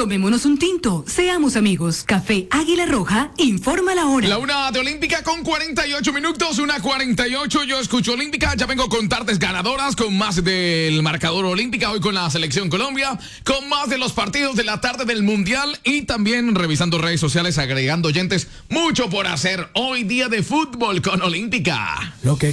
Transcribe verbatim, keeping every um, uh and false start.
Tomémonos un tinto, seamos amigos. Café Águila Roja, informa la hora. La una de Olímpica con cuarenta y ocho minutos, una cuarenta y ocho. Yo escucho Olímpica, ya vengo con tardes ganadoras, con más del marcador Olímpica, hoy con la Selección Colombia, con más de los partidos de la tarde del Mundial y también revisando redes sociales, agregando oyentes. Mucho por hacer hoy, día de fútbol con Olímpica. Lo que